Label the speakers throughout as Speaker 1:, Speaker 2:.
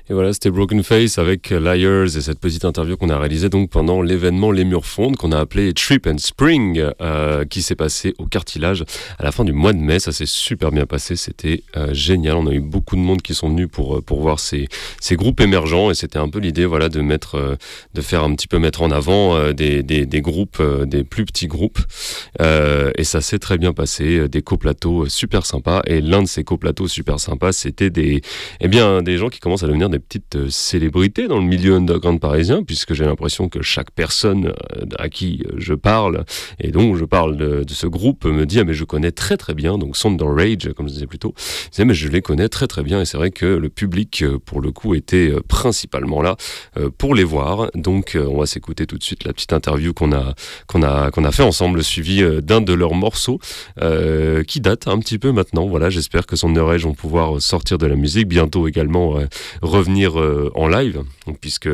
Speaker 1: Et voilà, c'était Broken Face avec Liars et cette petite interview qu'on a réalisée donc pendant l'événement Les Murs Fondent qu'on a appelé Trip and Spring, qui s'est passé au Cartilage à la fin du mois de mai. Ça s'est super bien passé, c'était génial. On a eu beaucoup de monde qui sont venus pour voir ces groupes émergents et c'était un peu l'idée, voilà, de faire un petit peu mettre en avant des groupes, des plus petits groupes. Et ça s'est très bien passé, des coplateaux super sympas. Et l'un de ces coplateaux super sympas, c'était des gens qui commencent à devenir des petites célébrités dans le milieu underground parisien, puisque j'ai l'impression que chaque personne à qui je parle, et donc je parle de ce groupe, me dit « Ah mais je connais très très bien », donc Thunder Rage, comme je disais plus tôt, je disais « Mais je les connais très très bien », et c'est vrai que le public, pour le coup, était principalement là pour les voir. Donc on va s'écouter tout de suite la petite interview qu'on a fait ensemble, suivie d'un de leurs morceaux, qui date un petit peu maintenant. Voilà, j'espère que Thunder Rage vont pouvoir sortir de la musique, bientôt également revenir en live, puisque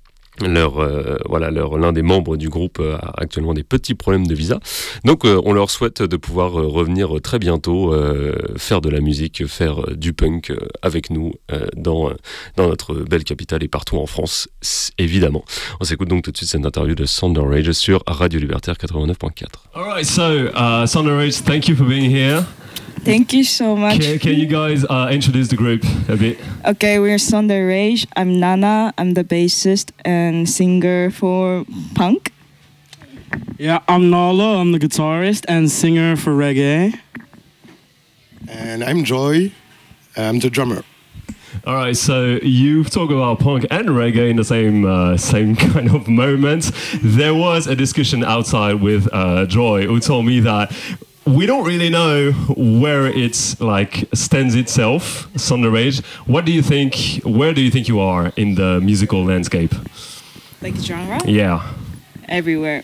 Speaker 1: l'un des membres du groupe a actuellement des petits problèmes de visa. Donc on leur souhaite de pouvoir revenir très bientôt, faire de la musique, faire du punk avec nous dans notre belle capitale et partout en France, évidemment. On s'écoute donc tout de suite cette interview de Thunder Rage sur Radio Libertaire 89.4.
Speaker 2: Alright, so Thunder Rage, thank you for being here.
Speaker 3: Thank you so much.
Speaker 2: Can you guys introduce the group a bit?
Speaker 3: Okay, we're Thunder Rage. I'm Nana. I'm the bassist and singer for punk.
Speaker 4: Yeah, I'm Nala. I'm the guitarist and singer for reggae.
Speaker 5: And I'm Joy. I'm the drummer.
Speaker 2: All right, so you talk about punk and reggae in the same kind of moment. There was a discussion outside with Joy, who told me that we don't really know where it's like stands itself, Thunder Rage. What do you think? Where do you think you are in the musical landscape?
Speaker 3: Like genre?
Speaker 2: Yeah.
Speaker 3: Everywhere.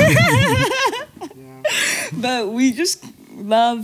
Speaker 3: But we just love,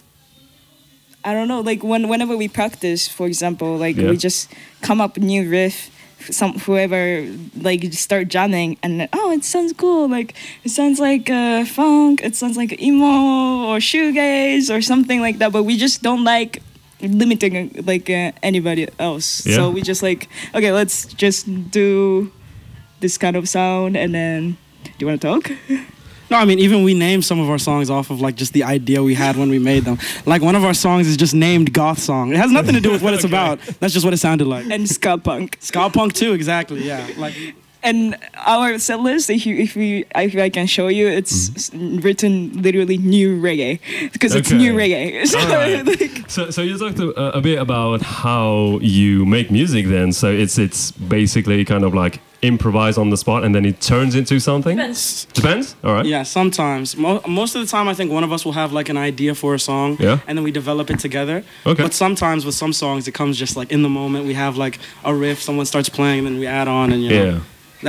Speaker 3: I don't know, like whenever we practice, for example, like we just come up new riff, whoever like start jamming and it sounds cool, like it sounds like funk, it sounds like emo or shoegaze or something like that, but we just don't like limiting like anybody else. So we just like, okay, let's just do this kind of sound. And then do you want to talk?
Speaker 4: No, I mean, even we named some of our songs off of like just the idea we had when we made them. Like one of our songs is just named Goth Song. It has nothing to do with what it's about. That's just what it sounded like.
Speaker 3: And ska punk.
Speaker 4: Ska punk too, exactly. Yeah. Like.
Speaker 3: And our set list, if I can show you, it's written literally new reggae because it's new reggae. So,
Speaker 2: right. So you talked a bit about how you make music then. So it's basically kind of like improvise on the spot and then it turns into something? Depends? All right.
Speaker 4: Yeah, sometimes. Most of the time I think one of us will have like an idea for a song and then we develop it together.
Speaker 2: Okay.
Speaker 4: But sometimes with some songs it comes just like in the moment. We have like a riff, someone starts playing and then we add on and you know.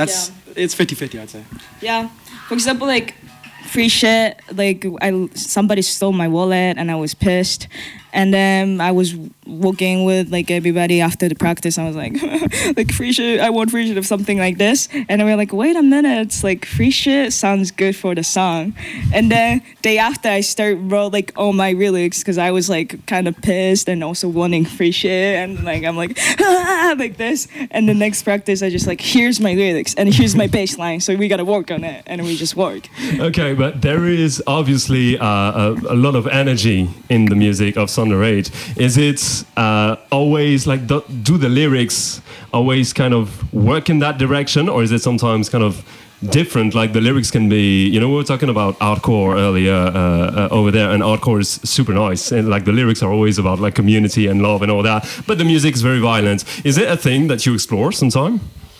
Speaker 4: It's 50-50 I'd say.
Speaker 3: Yeah. For example, like free shit, like somebody stole my wallet and I was pissed. And then I was walking with like everybody after the practice. I was like, like free shit, I want free shit of something like this. And then we were like, wait a minute, it's like free shit sounds good for the song. And then day after I wrote like all my lyrics because I was like kind of pissed and also wanting free shit. And like I'm like, like this. And the next practice I just like, here's my lyrics and here's my bass line. So we gotta work on it. And we just work.
Speaker 2: Okay, but there is obviously a lot of energy in the music of Thunder Rage. Is it always like do the lyrics always kind of work in that direction, or is it sometimes kind of different? Like the lyrics can be, you know, we were talking about hardcore earlier over there, and hardcore is super nice, and like the lyrics are always about like community and love and all that, but the music is very violent. Is it a thing that you explore sometime?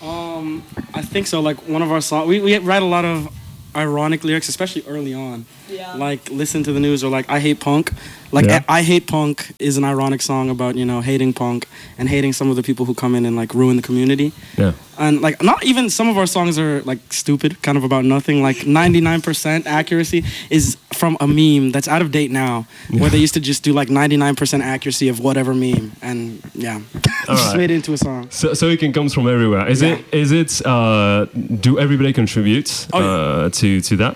Speaker 4: I think so. Like one of our songs, we write a lot of ironic lyrics, especially early on.
Speaker 3: Yeah.
Speaker 4: Like Listen to the News or like I Hate Punk. Like I Hate Punk is an ironic song about, you know, hating punk and hating some of the people who come in and like ruin the community.
Speaker 2: Yeah.
Speaker 4: And like not even some of our songs are like stupid, kind of about nothing. Like 99% accuracy is from a meme that's out of date now, where they used to just do like 99% accuracy of whatever meme, and just made it into a song.
Speaker 2: So it can comes from everywhere. Is it do everybody contribute to that?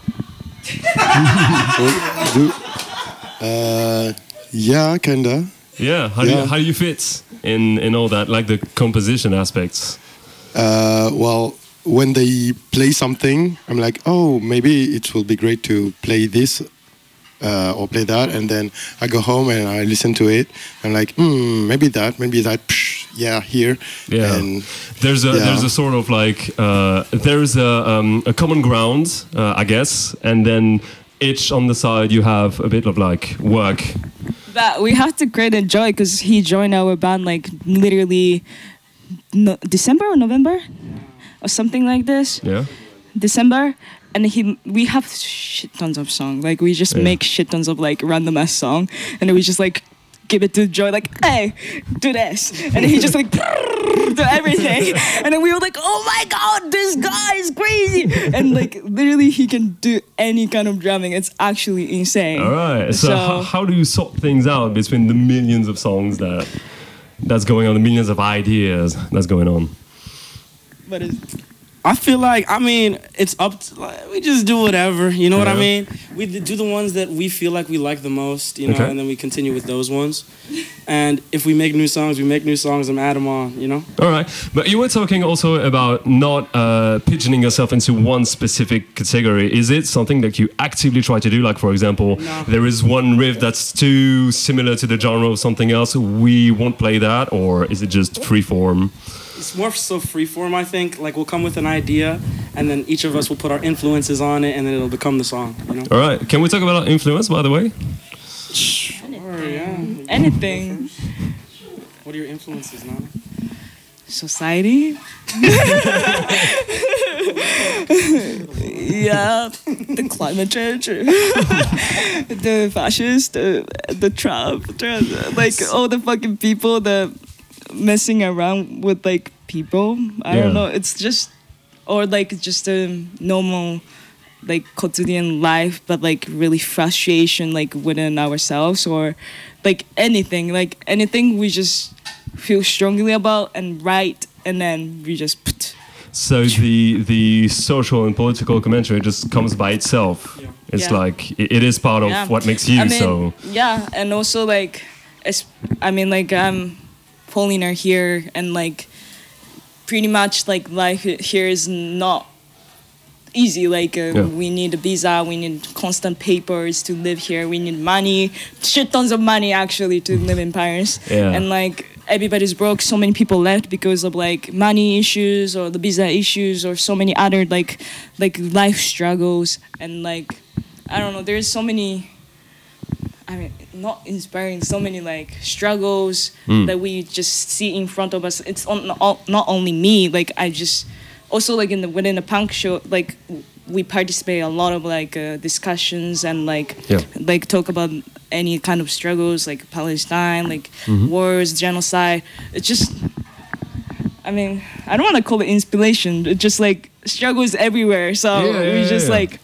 Speaker 5: Yeah, kinda.
Speaker 2: Yeah.
Speaker 5: Yeah.
Speaker 2: How do you fit in all that, like the composition aspects?
Speaker 5: Well, when they play something, I'm like, oh, maybe it will be great to play this or play that, and then I go home and I listen to it. I'm like, maybe that, psh, yeah, here.
Speaker 2: Yeah,
Speaker 5: And
Speaker 2: there's a sort of like there's a common ground, I guess, and then each on the side you have a bit of like work.
Speaker 3: But we have to create a joy because he joined our band like literally December or November or something like this.
Speaker 2: Yeah.
Speaker 3: December, and we have shit tons of songs. Like we just make shit tons of like random ass song, and then we just like give it to Joy, like, hey, do this, and then he just like do everything, and then we were like, oh my god, this guy is crazy, and like literally he can do any kind of drumming. It's actually insane.
Speaker 2: All right. So how do you sort things out between the millions of songs that's going on, the millions of ideas that's going on?
Speaker 3: But it's
Speaker 4: I feel like, I mean, it's up to, like, we just do whatever, you know what I mean? We do the ones that we feel like we like the most, you know, and then we continue with those ones. And if we make new songs, we make new songs and add them on, you know?
Speaker 2: All right. But you were talking also about not pigeoning yourself into one specific category. Is it something that you actively try to do? Like, for example, there is one riff that's too similar to the genre of something else, we won't play that? Or is it just free form?
Speaker 4: It's more so freeform, I think. Like, we'll come with an idea, and then each of us will put our influences on it, and then it'll become the song, you know?
Speaker 2: All right. Can we talk about our influence, by the way?
Speaker 4: Sure, yeah.
Speaker 3: anything.
Speaker 4: What are your influences, Nana?
Speaker 3: Society. Yeah, the climate change, the fascists, the Trump, like all the fucking people that messing around with like people. I don't know. It's just, or like just a normal like quotidian life, but like really frustration like within ourselves, or like anything we just feel strongly about and write, and then we just put.
Speaker 2: So the social and political commentary just comes by itself. Yeah. It's like it is part of what makes you.
Speaker 3: Yeah, and also like, I'm foreigner here, and like pretty much like life here is not easy. Like we need a visa, we need constant papers to live here, we need money, shit tons of money actually to live in Paris. And like everybody's broke. So many people left because of like money issues or the visa issues or so many other like life struggles. And like I don't know, there's so many, not inspiring, so many like struggles that we just see in front of us. It's not only me, like I just also like within the punk show, like we participate a lot of like discussions and like talk about any kind of struggles like Palestine, like wars, genocide. It's just, I don't want to call it inspiration. It's just like struggles everywhere. So we just like,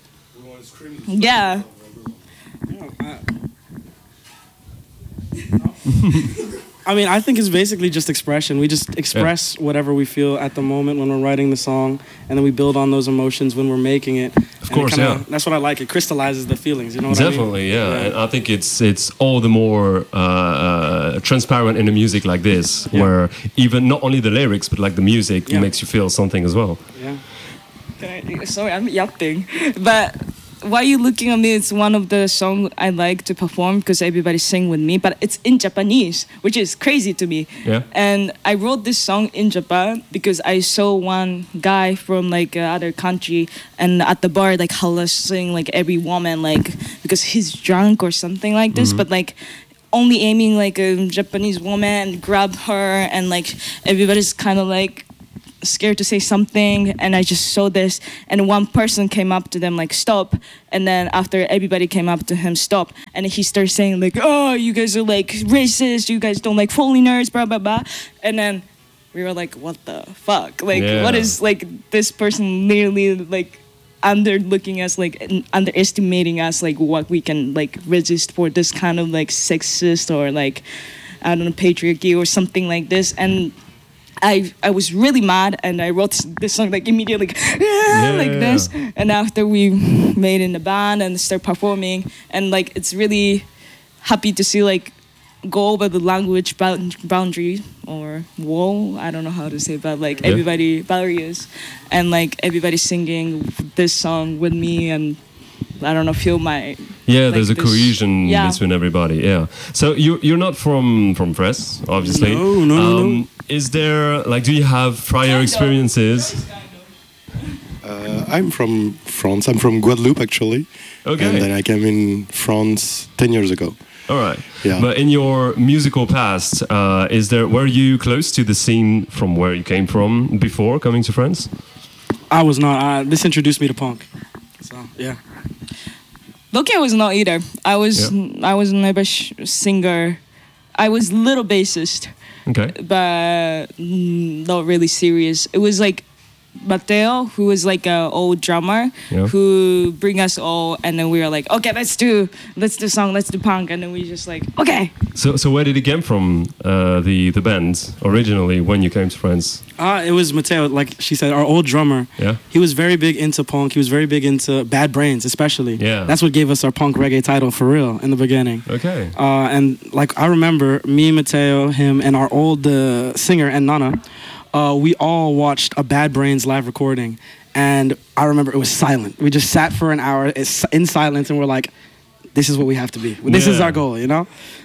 Speaker 4: I think it's basically just expression. We just express whatever we feel at the moment when we're writing the song, and then we build on those emotions when we're making it.
Speaker 2: Of course,
Speaker 4: that's what I like. It crystallizes the feelings, you know what I mean?
Speaker 2: Definitely, And I think it's all the more transparent in a music like this, where even not only the lyrics, but like the music makes you feel something as well.
Speaker 4: Yeah.
Speaker 3: Sorry, I'm yapping. But Why You Looking at Me, it's one of the songs I like to perform because everybody sing with me, but it's in Japanese, which is crazy to me.
Speaker 2: Yeah.
Speaker 3: And I wrote this song in Japan because I saw one guy from like other country and at the bar like harassing like every woman like because he's drunk or something like this, but like only aiming like a Japanese woman, grab her, and like everybody's kind of like scared to say something, and I just saw this, and one person came up to them like stop, and then after everybody came up to him stop, and he started saying like, oh, you guys are like racist, you guys don't like foreigners, blah blah blah, and then we were like, what the fuck, like what is like this person literally like looking us like underestimating us, like what we can like resist for this kind of like sexist or like I don't know patriarchy or something like this. And I was really mad, and I wrote this song like immediately like this. And after we made in the band and start performing, and like it's really happy to see like go over the language boundary or wall. I don't know how to say, but like everybody barriers, and like everybody singing this song with me, and I don't know, feel my like
Speaker 2: there's a cohesion between everybody. Yeah. So you're not from Fres, obviously.
Speaker 4: No.
Speaker 2: Is there like, do you have prior experiences?
Speaker 5: I'm from France. I'm from Guadeloupe, actually.
Speaker 2: Okay.
Speaker 5: And then I came in France 10 years ago.
Speaker 2: All right.
Speaker 5: Yeah.
Speaker 2: But in your musical past, were you close to the scene from where you came from before coming to France?
Speaker 4: I was not. This introduced me to punk. So yeah.
Speaker 3: Loki was not either. I was never singer. I was little bassist.
Speaker 2: Okay.
Speaker 3: But not really serious. It was like Mateo, who was like an old drummer, who bring us all, and then we were like, okay, let's do song, let's do punk, and then we just like, okay.
Speaker 2: So where did it come from, the band originally when you came to France?
Speaker 4: It was Mateo, like she said, our old drummer.
Speaker 2: Yeah.
Speaker 4: He was very big into punk. He was very big into Bad Brains, especially.
Speaker 2: Yeah.
Speaker 4: That's what gave us our punk reggae title for real in the beginning.
Speaker 2: Okay.
Speaker 4: And like I remember me, Mateo, him, and our old singer and Nana. We all watched a Bad Brains live recording, and I remember it was silent. We just sat for an hour in silence, and we're like, "This is what we have to be. This is our goal," you know?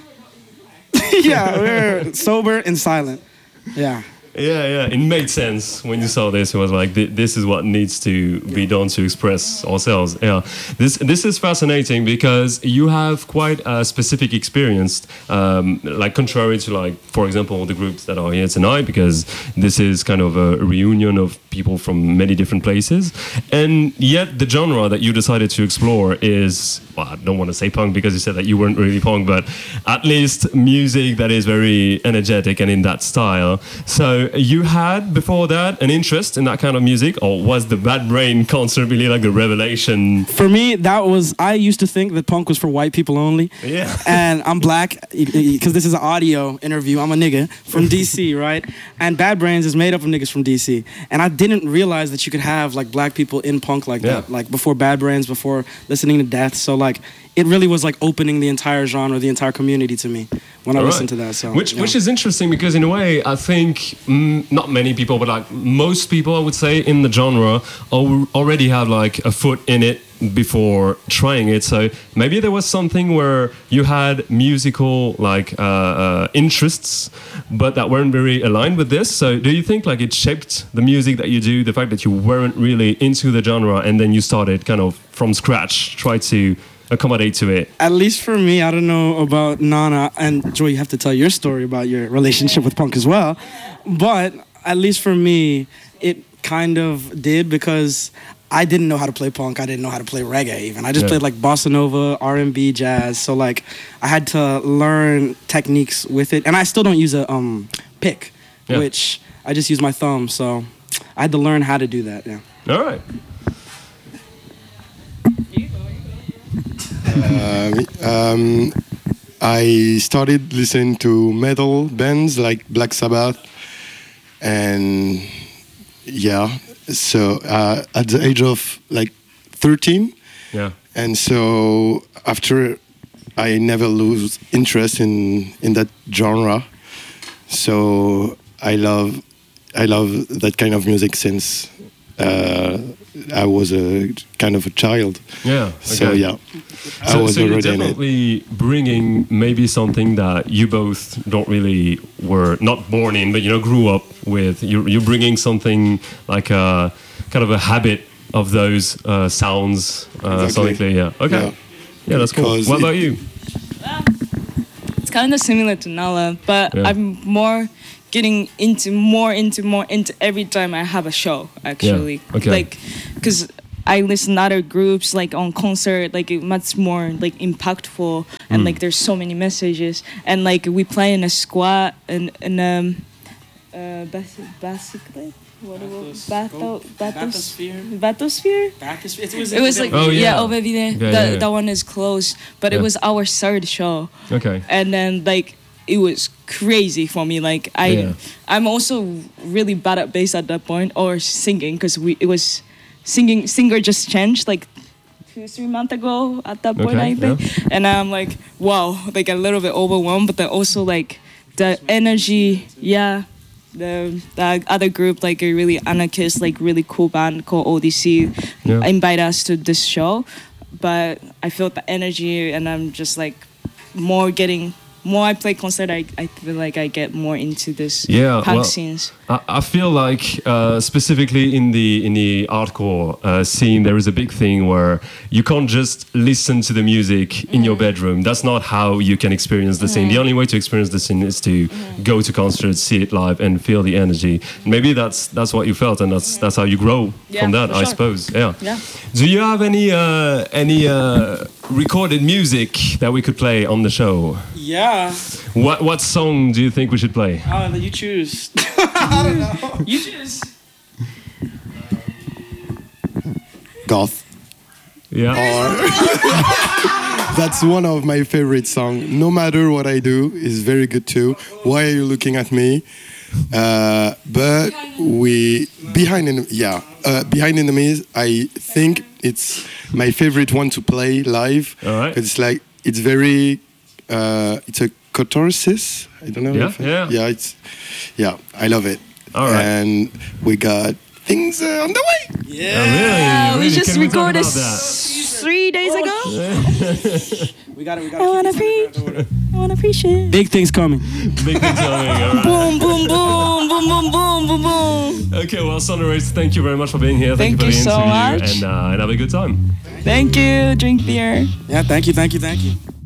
Speaker 4: Yeah, we're sober and silent. Yeah.
Speaker 2: Yeah, it made sense when you saw this. It was like, this is what needs to be done to express ourselves. Yeah, this is fascinating because you have quite a specific experience, like contrary to like, for example, the groups that are here tonight, because this is kind of a reunion of people from many different places, and yet the genre that you decided to explore is, well, I don't want to say punk because you said that you weren't really punk, but at least music that is very energetic and in that style. So you had before that an interest in that kind of music, or was the Bad Brain concert really like the revelation?
Speaker 4: For me, I used to think that punk was for white people only.
Speaker 2: Yeah.
Speaker 4: And I'm black, because this is an audio interview. I'm a nigga from DC, right? And Bad Brains is made up of niggas from DC. And I didn't realize that you could have like black people in punk like that. Like before Bad Brains, before listening to Death. So like, it really was like opening the entire genre, the entire community to me when I listened to that. So,
Speaker 2: which is interesting because in a way, I think not many people, but like most people, I would say, in the genre already have like a foot in it before trying it. So maybe there was something where you had musical like interests, but that weren't very aligned with this. So do you think like it shaped the music that you do, the fact that you weren't really into the genre and then you started kind of from scratch, try to accommodate to it?
Speaker 4: At least for me, I don't know about Nana, and Joy, you have to tell your story about your relationship with punk as well, but at least for me, it kind of did, because I didn't know how to play punk. I didn't know how to play reggae even. I just played like bossa nova, R&B, jazz. So like I had to learn techniques with it. And I still don't use a pick, which I just use my thumb. So I had to learn how to do that. Yeah.
Speaker 2: All right.
Speaker 5: I started listening to metal bands like Black Sabbath, and so at the age of like 13, and so after I never lose interest in that genre, so I love that kind of music since I was a kind of a child.
Speaker 2: Yeah. Okay.
Speaker 5: So I was
Speaker 2: you're
Speaker 5: already
Speaker 2: definitely bringing maybe something that you both don't were not born in, but grew up with. You're bringing something like a kind of a habit of those sounds sonically. Yeah. Okay. Yeah, that's cool. What about you?
Speaker 3: It's kind of similar to Nala, but I'm getting into every time I have a show, actually.
Speaker 2: Yeah. Okay.
Speaker 3: Like, because I listen to other groups, like on concert, like much more like impactful, and like there's so many messages, and like we play in a squad and basically. Bathysphere? It was like over there. That one is closed, but it was our third show.
Speaker 2: Okay.
Speaker 3: And then like it was crazy for me. Like I'm also really bad at bass at that point, or singing, because singer just changed like 2-3 months ago at that point,
Speaker 2: Okay,
Speaker 3: I think. And I'm like, wow, like a little bit overwhelmed, but then also like the energy, the other group, like a really anarchist, like really cool band called ODC, invite us to this show. But I felt the energy, and I'm just like more I play concert, I feel like I get more into this punk scenes.
Speaker 2: I feel like specifically in the hardcore scene, there is a big thing where you can't just listen to the music in your bedroom. That's not how you can experience the scene. The only way to experience the scene is to go to concerts, see it live, and feel the energy. Maybe that's what you felt, and that's how you grow from that, I suppose. Yeah. Do you have any recorded music that we could play on the show?
Speaker 4: Yeah.
Speaker 2: What song do you think we should play?
Speaker 4: You choose. I don't know. You choose.
Speaker 5: Goth.
Speaker 2: Yeah.
Speaker 5: That's one of my favorite songs. No matter what I do is very good too. Why are you looking at me? But Behind Enemies, I think it's my favorite one to play live.
Speaker 2: All right.
Speaker 5: It's like it's very it's a catharsis. I don't know. I love it.
Speaker 2: All right.
Speaker 5: And we got things on the way.
Speaker 2: Yeah,
Speaker 3: we just
Speaker 2: Can we talk
Speaker 3: recorded
Speaker 2: about that?
Speaker 3: 3 days ago.
Speaker 4: We got it.
Speaker 3: I wanna appreciate.
Speaker 4: Big things coming.
Speaker 2: Big things coming. All right.
Speaker 3: Boom, boom, boom, boom, boom, boom, boom, boom.
Speaker 2: Okay, well, Thunder Race, thank you very much for being here.
Speaker 3: Thank
Speaker 2: you for
Speaker 3: you
Speaker 2: the
Speaker 3: so
Speaker 2: interview,
Speaker 3: much.
Speaker 2: and have a good time.
Speaker 3: Thank you. Drink beer.
Speaker 4: Yeah, thank you.